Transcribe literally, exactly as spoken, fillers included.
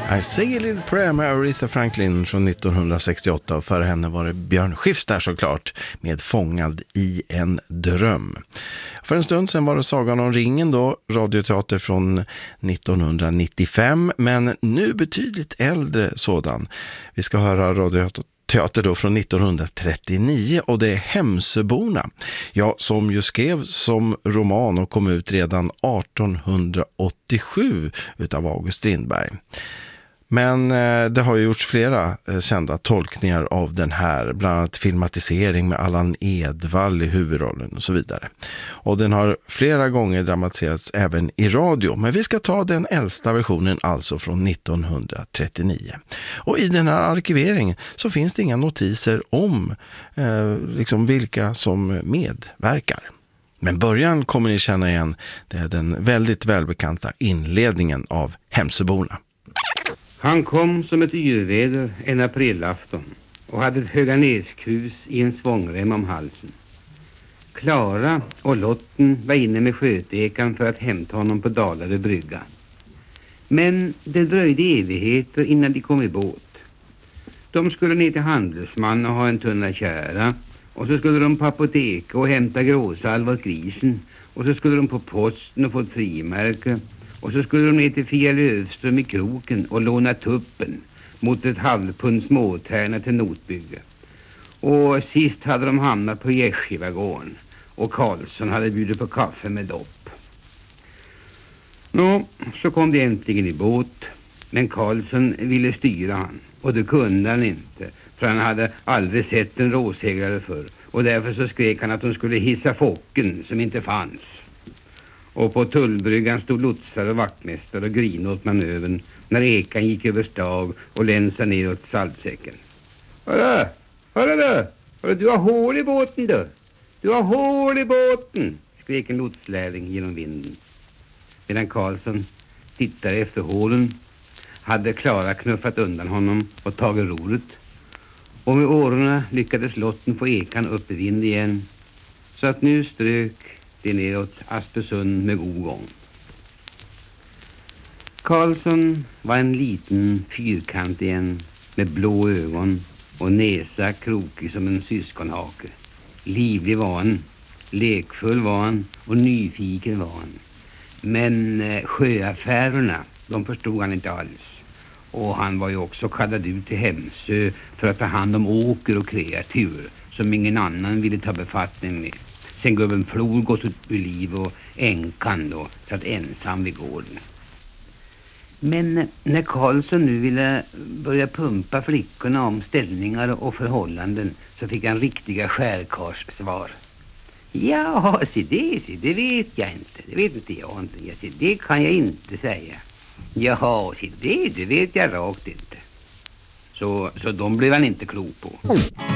I Say a Little Prayer med Aretha Franklin från nittonhundrasextioåtta, och före henne var det Björn Skifs där såklart med Fångad i en dröm. För en stund sedan var det Sagan om ringen då, radioteater från nittonhundranittiofem, men nu betydligt äldre sådan. Vi ska höra radioteater då från nittonhundratrettionio, och det är Hemsöborna. Ja, som ju skrev som roman och kom ut redan artonhundraåttiosju utav August Strindberg. Men eh, det har ju gjorts flera eh, kända tolkningar av den här, bland annat filmatisering med Allan Edwall i huvudrollen och så vidare. Och den har flera gånger dramatiserats även i radio, men vi ska ta den äldsta versionen, alltså från nittonhundratrettionio. Och i den här arkiveringen så finns det inga notiser om eh, liksom vilka som medverkar. Men början kommer ni känna igen, det är den väldigt välbekanta inledningen av Hemsöborna. Han kom som ett yrväder en aprilafton och hade ett höganäskrus i en svångrem om halsen. Klara och Lotten var inne med skötekan för att hämta honom på Dalarö brygga. Men det dröjde evigheter innan de kom i båt. De skulle ner till handelsman och ha en tunna kära, och så skulle de på apotek och hämta gråsalva åt grisen, och så skulle de på posten och få ett frimärke. Och så skulle de ner till Fia Lövström i kroken och låna tuppen mot ett halvpund småtärna till notbygge. Och sist hade de hamnat på Gärsivagården, och Karlsson hade bjudit på kaffe med dopp. Nå, så kom de äntligen i båt, men Karlsson ville styra han, och det kunde han inte, för han hade aldrig sett en råseglare förr, och därför så skrek han att de skulle hissa focken som inte fanns. Och på tullbryggan stod lotsar och vaktmästare och grin åt manövern när ekan gick över stag och länsade ner åt saltsäcken. Hörru, hörru, hörru, du har hål i båten du. Du har hål i båten, skrek en lotslärling genom vinden. Medan Karlsson tittade efter hålen hade Klara knuffat undan honom och tagit roret. Och med årorna lyckades Lotten få ekan upp i vind igen, så att nu strök det neråt Aspersund med god gång. Karlsson var en liten fyrkant igen med blå ögon och näsa krokig som en syskonhake. Livlig var han, lekfull var han och nyfiken var han. Men eh, sjöaffärerna, de förstod han inte alls. Och han var ju också kallad ut till Hemsö för att ta hand om åker och kreatur som ingen annan ville ta befattning med. Sen gubben Flor gått ut ur liv och änkan då satt ensam vid gården. Men när Karlsson nu ville börja pumpa flickorna om ställningar och förhållanden så fick han riktiga skärkarssvar. Ja, se det, se det vet jag inte. Det vet inte jag inte. Ja, se, det kan jag inte säga. Jaha, se det, det vet jag rakt inte. Så, så de blev han inte klok på.